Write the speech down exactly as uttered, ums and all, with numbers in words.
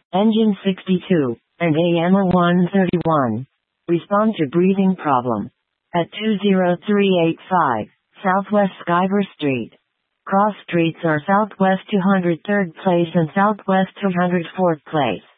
Engine sixty-two, and A M R one thirty-one. Respond to breathing problem. At two zero three eight five, Southwest Skyver Street. Cross streets are Southwest two hundred third Place and Southwest two hundred fourth Place.